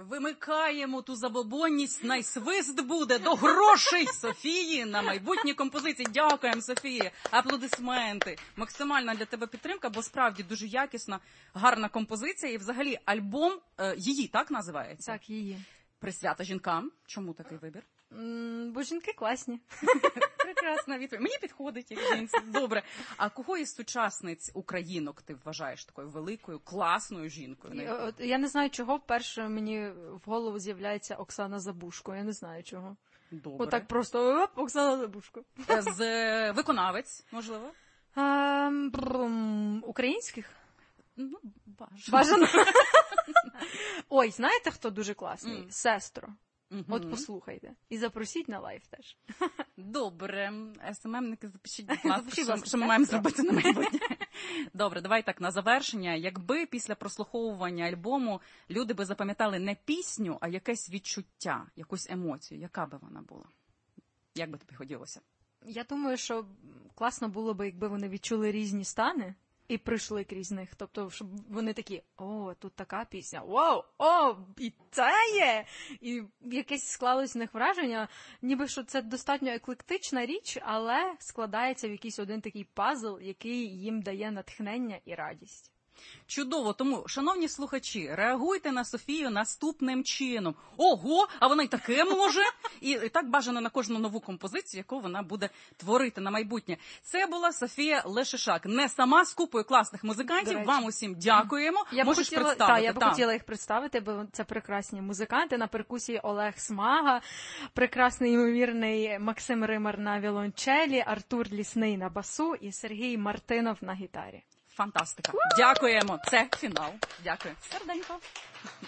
Вимикаємо ту забобонність, найсвист буде до грошей Софії на майбутні композиції. Дякуємо, Софії. Аплодисменти. Максимальна для тебе підтримка, бо справді дуже якісна, гарна композиція. І взагалі альбом її, так називається? Так, її. Присвята жінкам. Чому такий вибір? Бо жінки класні. Прекрасна відповідь. Мені підходить, як жінці. Добре. А кого із сучасниць українок ти вважаєш такою великою, класною жінкою? Я не знаю, чого вперше мені в голову з'являється Оксана Забушко. Я не знаю, чого. Добре. Отак просто Оксана Забушко. З виконавець, можливо? Українських? Ну, бажано. Ой, знаєте, хто дуже класний? Сестро. От послухайте. І запросіть на лайв теж. Добре. СММники, запишіть, будь ласка, що ми маємо зробити на майбутнє. Добре, давай так, на завершення. Якби після прослуховування альбому люди би запам'ятали не пісню, а якесь відчуття, якусь емоцію, яка би вона була? Як би тобі хотілося? Я думаю, що класно було б, якби вони відчули різні стани і прийшли крізь них. Тобто, щоб вони такі, о, тут така пісня, вау, о, і це є! І якесь склалось в них враження, ніби що це достатньо еклектична річ, але складається в якийсь один такий пазл, який їм дає натхнення і радість. Чудово, тому, шановні слухачі, реагуйте на Софію наступним чином. Ого, а вона й таке може? І так бажано на кожну нову композицію, яку вона буде творити на майбутнє. Це була Софія Лешишак. Не сама, з купою класних музикантів. Вам усім дякуємо. Можеш представити. Я б хотіла їх представити, бо це прекрасні музиканти. На перкусії Олег Смага, прекрасний, ймовірний Максим Римар на віолончелі, Артур Лісний на басу і Сергій Мартинов на гітарі. Фантастика. Дякуємо. Це фінал. Дякую. Серденько.